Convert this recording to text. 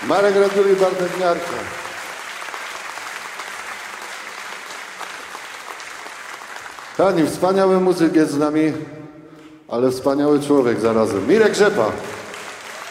Marek Raduli, Bartek Miarka. Kochani, wspaniały muzyk jest z nami, ale wspaniały człowiek zarazem. Mirek Rzepa.